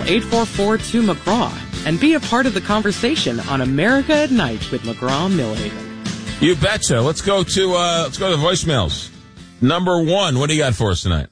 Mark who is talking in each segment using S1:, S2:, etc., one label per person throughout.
S1: 844-2McGraw and be a part of the conversation on America at Night with McGraw-Millhaven.
S2: You betcha. Let's go to voicemails. Number one, what do you got for us tonight?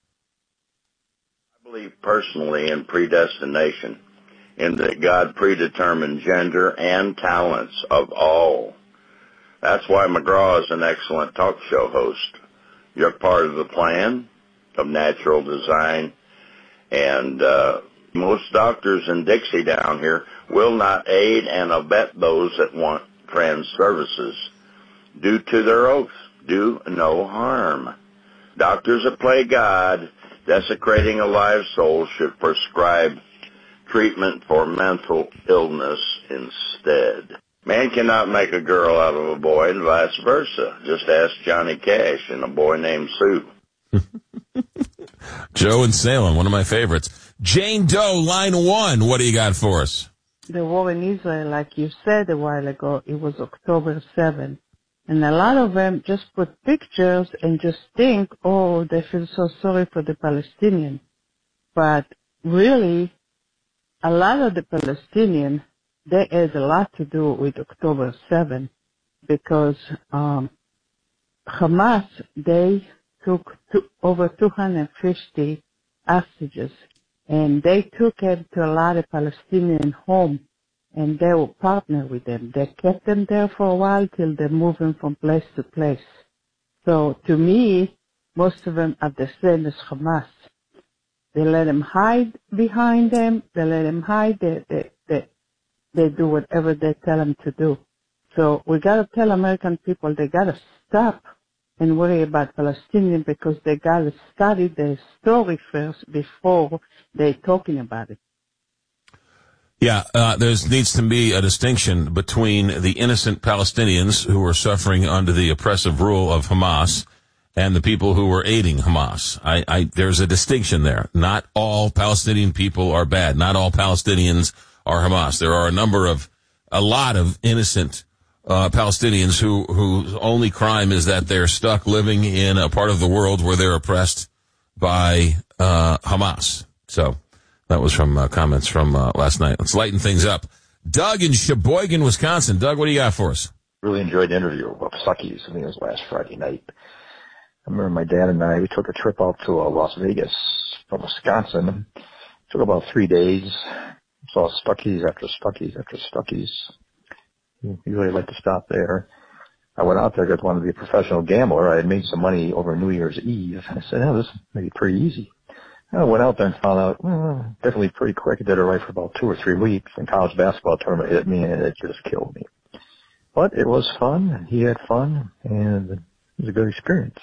S3: I believe personally in predestination, in that God predetermined gender and talents of all. That's why McGraw is an excellent talk show host. You're part of the plan of natural design, and most doctors in Dixie down here will not aid and abet those that want trans services due to their oath. Do no harm. Doctors that play God, desecrating a live soul, should prescribe treatment for mental illness instead. Man cannot make a girl out of a boy and vice versa. Just ask Johnny Cash and a boy named Sue.
S2: Joe in Salem, one of my favorites. Jane Doe, line one, what do you got for us?
S4: The war in Israel, like you said a while ago, it was October 7th. And a lot of them just put pictures and just think, oh, they feel so sorry for the Palestinians. But really, a lot of the Palestinians, they had a lot to do with October 7th because Hamas, they took over 250 hostages, and they took them to a lot of Palestinian homes, and they will partner with them. They kept them there for a while till they move them from place to place. So to me, most of them are the same as Hamas. They let them hide behind them. They let them hide. They do whatever they tell them to do. So we got to tell American people they got to stop and worry about Palestinians because they got to study the story first before they talking about it.
S2: Yeah, there needs to be a distinction between the innocent Palestinians who are suffering under the oppressive rule of Hamas and the people who are aiding Hamas. There's a distinction there. Not all Palestinian people are bad. Not all Palestinians are Hamas. There are a lot of innocent Palestinians whose only crime is that they're stuck living in a part of the world where they're oppressed by Hamas. So that was from comments from last night. Let's lighten things up. Doug in Sheboygan, Wisconsin. Doug, what do you got for us?
S5: Really enjoyed the interview about Suckies. I think it was last Friday night. I remember my dad and I, we took a trip out to Las Vegas from Wisconsin. It took about 3 days. Saw Stuckey's after Stuckey's after Stuckey's. You really like to stop there. I went out there because I wanted to be a professional gambler. I had made some money over New Year's Eve. I said, this may be pretty easy. I went out there and found out, definitely pretty quick. I did it right for about 2 or 3 weeks. And college basketball tournament hit me, and it just killed me. But it was fun, and he had fun, and it was a good experience.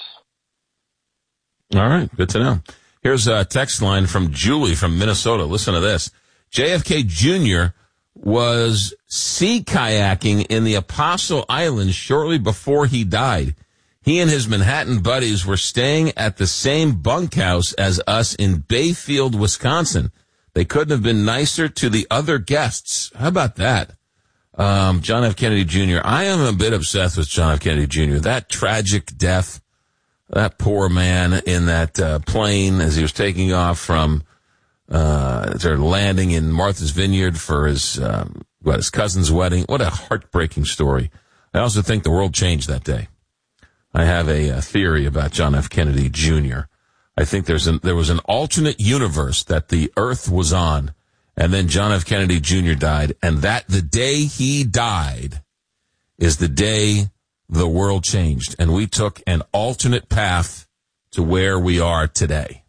S2: All right, good to know. Here's a text line from Julie from Minnesota. Listen to this. JFK Jr. was sea kayaking in the Apostle Islands shortly before he died. He and his Manhattan buddies were staying at the same bunkhouse as us in Bayfield, Wisconsin. They couldn't have been nicer to the other guests. How about that? John F. Kennedy Jr. I am a bit obsessed with John F. Kennedy Jr. That tragic death, that poor man in that plane as he was taking off from they're landing in Martha's Vineyard for his cousin's wedding. What a heartbreaking story. I also think the world changed that day. I have a theory about John F. Kennedy Jr. I think there was an alternate universe that the Earth was on, and then John F. Kennedy Jr. died, and that the day he died is the day the world changed, and we took an alternate path to where we are today.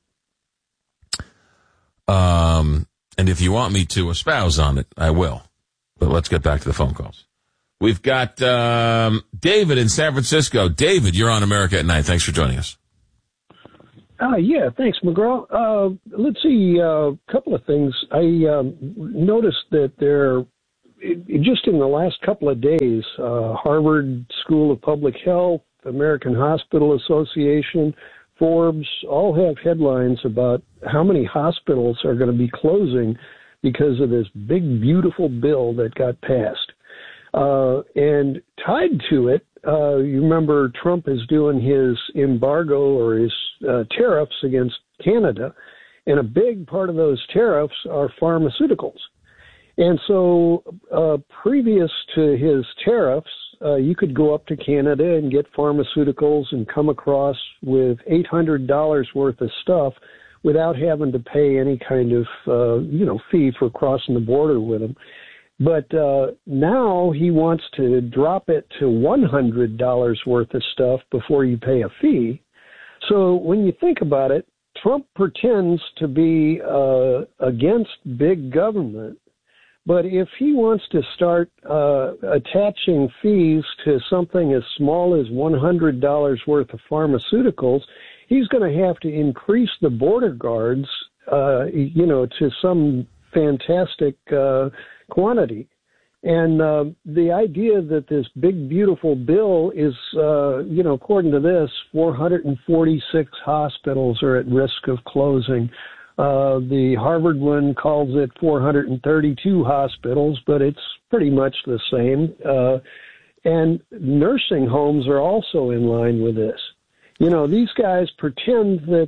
S2: And if you want me to espouse on it, I will. But let's get back to the phone calls. We've got David in San Francisco. David, you're on America at Night. Thanks for joining us.
S6: Yeah, thanks, McGraw. Let's see, a couple of things. I noticed that just in the last couple of days, Harvard School of Public Health, American Hospital Association, Forbes all have headlines about how many hospitals are going to be closing because of this big, beautiful bill that got passed. And tied to it, you remember Trump is doing his embargo or his tariffs against Canada. And a big part of those tariffs are pharmaceuticals. And so previous to his tariffs, you could go up to Canada and get pharmaceuticals and come across with $800 worth of stuff without having to pay any kind of, fee for crossing the border with them. But now he wants to drop it to $100 worth of stuff before you pay a fee. So when you think about it, Trump pretends to be against big government. But if he wants to start attaching fees to something as small as $100 worth of pharmaceuticals, he's going to have to increase the border guards, to some fantastic quantity. And the idea that this big, beautiful bill is, according to this, 446 hospitals are at risk of closing. The Harvard one calls it 432 hospitals, but it's pretty much the same. And nursing homes are also in line with this. These guys pretend that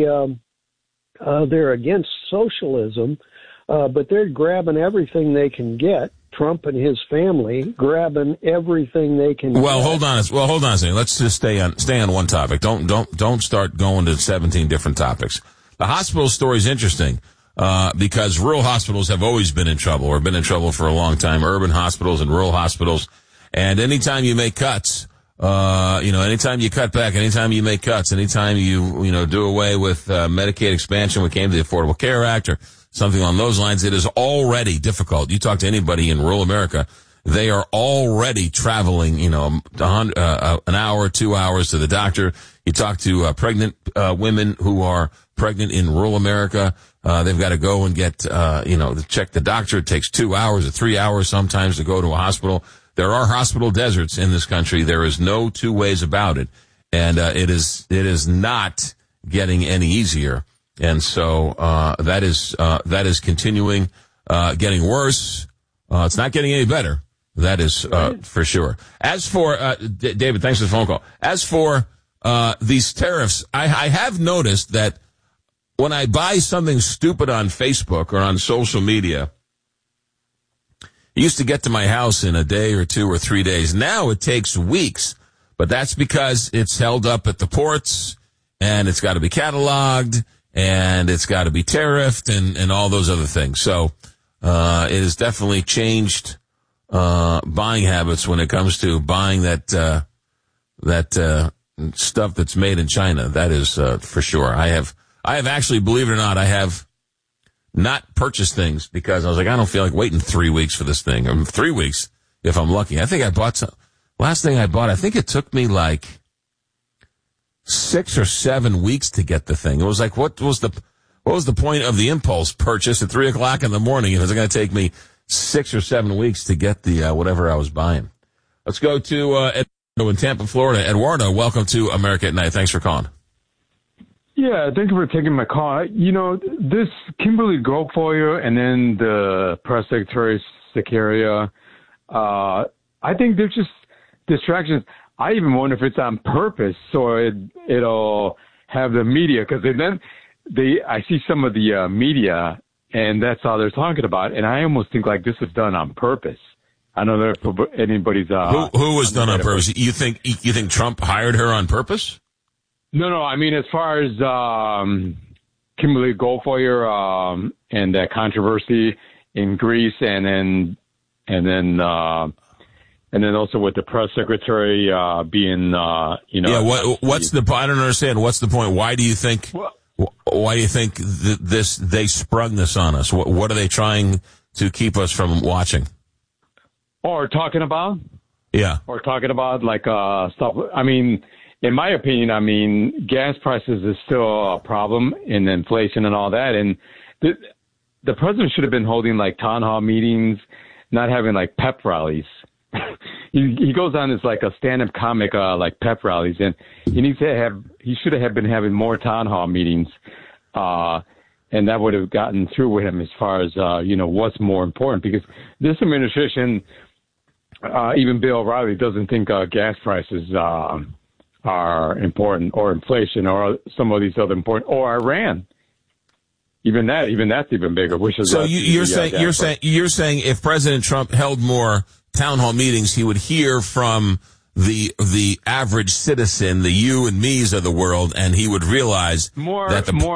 S6: they're against socialism, but they're grabbing everything they can get. Trump and his family grabbing everything they can.
S2: Well, hold on a second. Let's just stay on one topic. Don't start going to 17 different topics. The hospital story is interesting because rural hospitals have always been in trouble or been in trouble for a long time. Urban hospitals and rural hospitals, and anytime you make cuts, anytime you cut back, anytime you make cuts, anytime you do away with Medicaid expansion, when it came to the Affordable Care Act or something along those lines, it is already difficult. You talk to anybody in rural America, they are already traveling, an hour, 2 hours to the doctor. You talk to pregnant women who are pregnant in rural America. They've got to go and get, to check the doctor. It takes 2 hours or 3 hours sometimes to go to a hospital. There are hospital deserts in this country. There is no two ways about it. And it is not getting any easier. And so that is continuing, getting worse. It's not getting any better. That is for sure. As for David, thanks for the phone call. As for these tariffs, I have noticed that when I buy something stupid on Facebook or on social media, it used to get to my house in a day or 2 or 3 days. Now it takes weeks, but that's because it's held up at the ports and it's got to be cataloged and it's got to be tariffed and all those other things. So it has definitely changed buying habits when it comes to buying that stuff that's made in China. That is for sure. I have actually, believe it or not, I have not purchased things because I was like, I don't feel like waiting 3 weeks for this thing. Or 3 weeks if I'm lucky. I think I bought last thing I bought, I think it took me like 6 or 7 weeks to get the thing. It was like, what was the point of the impulse purchase at 3 o'clock in the morning if it's going to take me 6 or 7 weeks to get the whatever I was buying? Let's go to Eduardo in Tampa, Florida. Eduardo, welcome to America at Night. Thanks for calling.
S7: Yeah, thank you for taking my call. This Kimberly Guilfoyle and then the press secretary, Sakaria, I think they're just distractions. I even wonder if it's on purpose so it'll have the media, because then I see some of the media and that's all they're talking about, and I almost think like this is done on purpose. I don't know if anybody's
S2: who was done on purpose. You think Trump hired her on purpose?
S7: No. I mean, as far as Kimberly Guilfoyle and that controversy in Greece, and then also with the press secretary being,
S2: Yeah, what's the? I don't understand. What's the point? Why do you think? Why do you think they sprung this on us? What are they trying to keep us from watching?
S7: Or talking about?
S2: Yeah.
S7: Or talking about like stuff. I mean, in my opinion, gas prices is still a problem, and inflation and all that. And the president should have been holding like town hall meetings, not having like pep rallies. He goes on as like a stand-up comic, like pep rallies, and he should have been having more town hall meetings, and that would have gotten through with him as far as what's more important. Because this administration, even Bill O'Reilly doesn't think gas prices are important, or inflation, or some of these other important, or Iran. even that's even bigger.
S2: So you're saying if President Trump held more town hall meetings, he would hear from the average citizen, the you and me's of the world, and he would realize more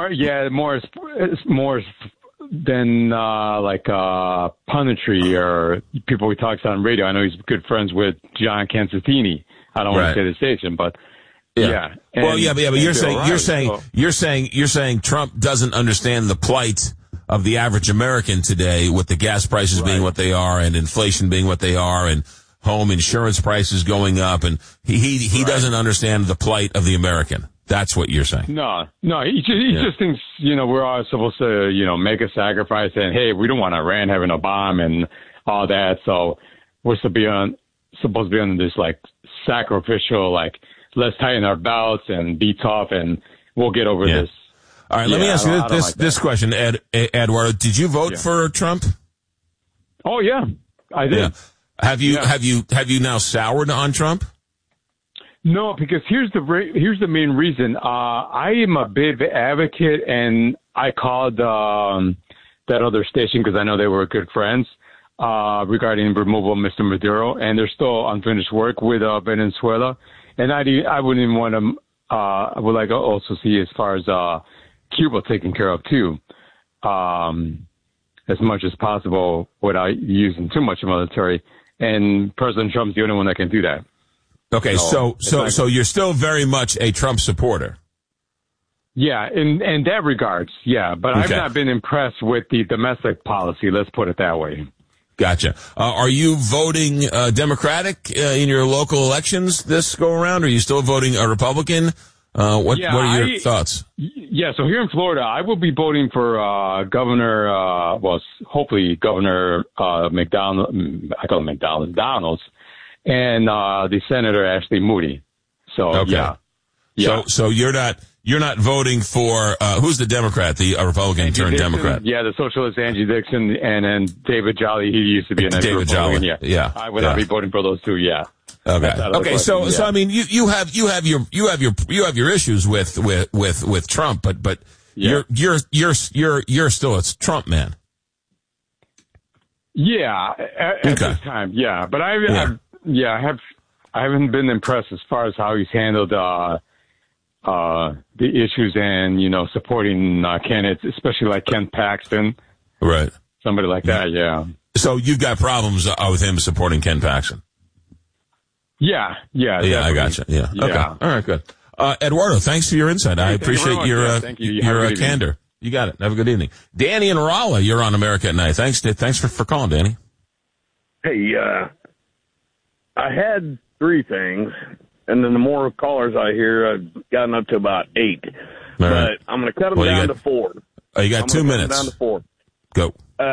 S2: than like punditry or people he talks on radio. I know he's good friends with John Constantini. I don't want to say the station, but yeah. But you're saying Trump doesn't understand the plight of the average American today, with the gas prices being what they are and inflation being what they are and home insurance prices going up, and he doesn't understand the plight of the American. That's what you're saying.
S7: No, he just thinks, we're all supposed to, make a sacrifice, and hey, we don't want Iran having a bomb and all that, so we're supposed to be on this like sacrificial, like, let's tighten our belts and be tough and we'll get over this.
S2: All right, let me ask you this question, Eduardo. Did you vote for Trump?
S7: Oh yeah, I did.
S2: Yeah. Have you now soured on Trump?
S7: No, because here's the main reason. I am a big advocate, and I called that other station because I know they were good friends regarding removal of Mr. Maduro, and there's still unfinished work with Venezuela, and I wouldn't even want to. I would like to also see as far as Cuba taken care of too, as much as possible without using too much military. And President Trump's the only one that can do that.
S2: Okay, so you're still very much a Trump supporter.
S7: Yeah, in that regards, yeah. But I've not been impressed with the domestic policy. Let's put it that way.
S2: Gotcha. Are you voting Democratic in your local elections this go around? Or are you still voting a Republican? What are your thoughts?
S7: Yeah, so here in Florida, I will be voting for Governor, hopefully Governor McDonald, I call him McDonald's, and the Senator Ashley Moody. So yeah. So you're not voting for who's the Democrat, the Republican turned Democrat? Yeah, the socialist Angie Dixon, and then David Jolly. He used to be an David Jolly. Yeah. I would not be voting for those two. Yeah.
S2: Okay. So I mean, you have your issues with Trump, but you're still a Trump man.
S7: Yeah. At this time, yeah. But I haven't been impressed as far as how he's handled the issues and supporting candidates, especially like Ken Paxton,
S2: right?
S7: Somebody like that. Yeah.
S2: So you've got problems with him supporting Ken Paxton.
S7: Yeah,
S2: I gotcha. Yeah. Okay. All right, good. Eduardo, thanks for your insight. I appreciate your candor. You got it. Have a good evening. Danny and Rolla, you're on America at Night. Thanks for calling, Danny.
S8: Hey, I had 3 things, and then the more callers I hear, I've gotten up to about 8.
S2: All
S8: but
S2: right.
S8: I'm going to cut them down to 4.
S2: Oh, you got 2 minutes.
S8: Down to 4.
S2: Go.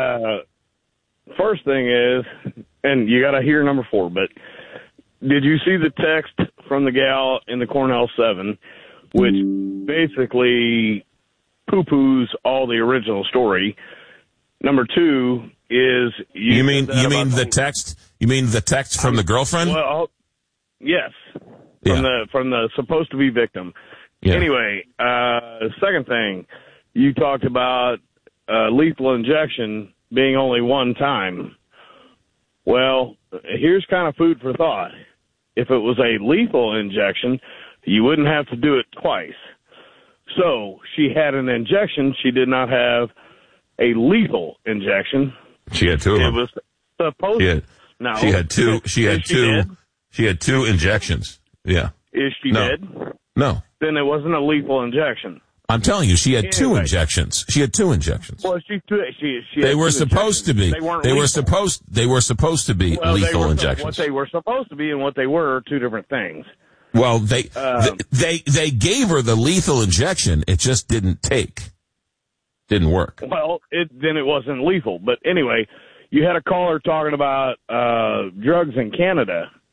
S8: First thing is, and you got to hear number 4, but did you see the text from the gal in the Cornell 7, which basically poo-poos all the original story? Number 2 is
S2: you mean the text? You mean the text from the girlfriend?
S8: Well, yes, from the supposed to be victim. Yeah. Anyway, second thing, you talked about lethal injection being only one time. Well, here's kind of food for thought. If it was a lethal injection, you wouldn't have to do it twice. So she had an injection. She did not have a lethal injection.
S2: She had 2 of them.
S8: It was supposed to. No.
S2: She had 2. She had 2. She had 2 injections. Yeah.
S8: Is she dead?
S2: No.
S8: Then it wasn't a lethal injection.
S2: I'm telling you, she had 2 injections. She had 2 injections.
S8: Well, she
S2: they were supposed to be. They were supposed to be lethal injections.
S8: What they were supposed to be and what they were are 2 different things.
S2: Well, they gave her the lethal injection. It just didn't work.
S8: Well, then it wasn't lethal. But anyway, you had a caller talking about drugs in Canada.